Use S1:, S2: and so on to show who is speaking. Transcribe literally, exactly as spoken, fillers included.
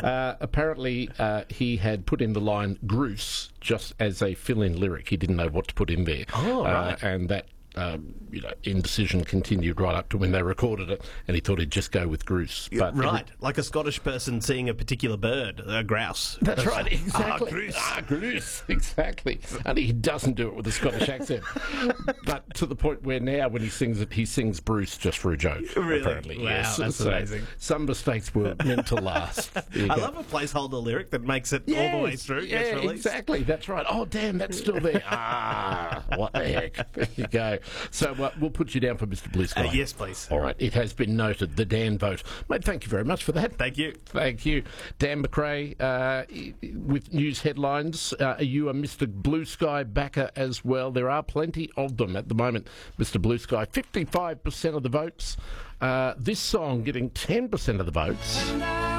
S1: Uh, apparently, uh, he had put in the line "Gruce" just as a fill-in lyric. He didn't know what to put in there.
S2: Oh, right.
S1: Uh, and that Um, you know, indecision continued right up to when they recorded it, and he thought he'd just go with Gruce. But
S2: right, like a Scottish person seeing a particular bird, a grouse.
S1: That's right, exactly.
S2: Ah, Gruce.
S1: Ah, Gruce, exactly. And he doesn't do it with a Scottish accent. But to the point where now, when he sings it, he sings Bruce just for a joke.
S2: Really?
S1: Apparently,
S2: Wow,
S1: yes.
S2: that's
S1: So
S2: amazing.
S1: Some mistakes were meant to last. There you
S2: I
S1: go.
S2: love a placeholder lyric that makes it
S1: Yes,
S2: all the way through.
S1: yeah,
S2: gets released.
S1: exactly. That's right. Oh, damn, that's still there. Ah, what the heck? There you go. So uh, we'll put you down for Mister Blue Sky.
S2: Uh, yes, please.
S1: All right. It has been noted. The Dan vote. Mate, thank you very much for that.
S2: Thank you.
S1: Thank you. Dan McRae, uh, with news headlines. Uh, are you a Mister Blue Sky backer as well? There are plenty of them at the moment. Mister Blue Sky, fifty-five percent of the votes. Uh, this song getting ten percent of the votes.